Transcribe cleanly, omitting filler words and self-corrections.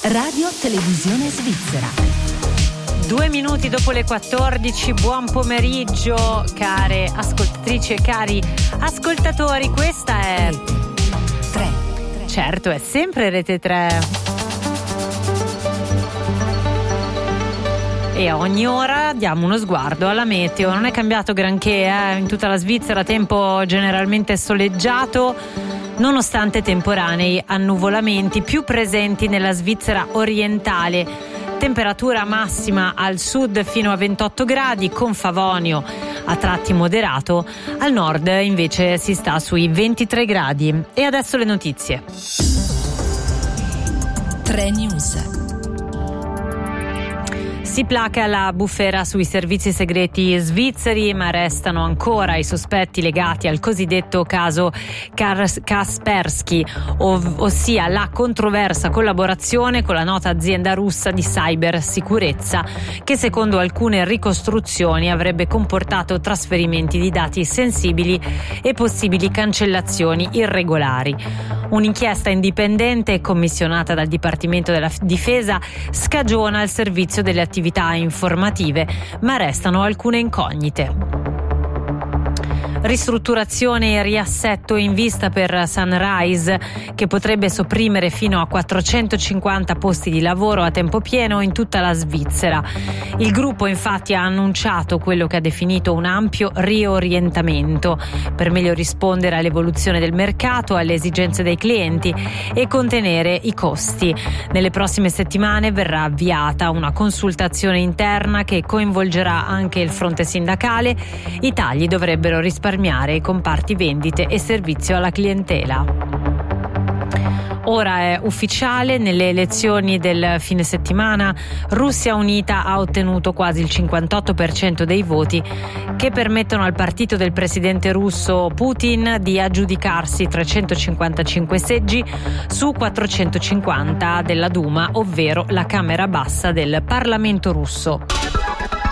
Radio Televisione Svizzera. 2 minuti dopo le 14, buon pomeriggio care ascoltatrici e cari ascoltatori, questa è Rete 3. Certo, è sempre Rete 3 e a ogni ora diamo uno sguardo alla meteo. Non è cambiato granché, in tutta la Svizzera tempo generalmente soleggiato, nonostante temporanei annuvolamenti più presenti nella Svizzera orientale. Temperatura massima al sud fino a 28 gradi, con Favonio a tratti moderato, al nord invece si sta sui 23 gradi. E adesso le notizie. 3 News. Si placa la bufera sui servizi segreti svizzeri, ma restano ancora i sospetti legati al cosiddetto caso Kaspersky, ossia la controversa collaborazione con la nota azienda russa di cybersicurezza, che secondo alcune ricostruzioni avrebbe comportato trasferimenti di dati sensibili e possibili cancellazioni irregolari. Un'inchiesta indipendente commissionata dal Dipartimento della Difesa scagiona il servizio delle attività informative, ma restano alcune incognite. Ristrutturazione e riassetto in vista per Sunrise, che potrebbe sopprimere fino a 450 posti di lavoro a tempo pieno in tutta la Svizzera. Il gruppo infatti ha annunciato quello che ha definito un ampio riorientamento per meglio rispondere all'evoluzione del mercato, alle esigenze dei clienti e contenere i costi. Nelle prossime settimane verrà avviata una consultazione interna che coinvolgerà anche il fronte sindacale. I tagli dovrebbero risparmiare i comparti vendite e servizio alla clientela. Ora è ufficiale, nelle elezioni del fine settimana Russia Unita ha ottenuto quasi il 58% dei voti, che permettono al partito del presidente russo Putin di aggiudicarsi 355 seggi su 450 della Duma, ovvero la Camera bassa del Parlamento russo.